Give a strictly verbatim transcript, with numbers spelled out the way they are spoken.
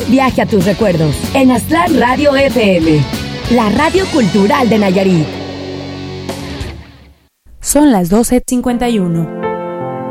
viaje a tus recuerdos en Aztlán Radio F M, la radio cultural de Nayarit. Son las doce cincuenta y uno.